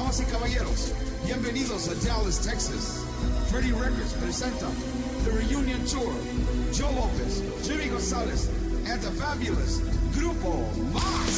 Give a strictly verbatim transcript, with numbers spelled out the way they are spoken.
Damas y caballeros, bienvenidos a Dallas, Texas. Freddie Records presenta The Reunion Tour. Joe Lopez, Jimmy Gonzalez, and the fabulous Grupo Más.